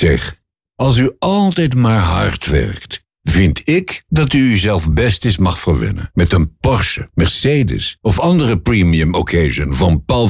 Zeg, als u altijd maar hard werkt, vind ik dat u uzelf best eens mag verwennen met een Porsche, Mercedes of andere premium occasion van Paul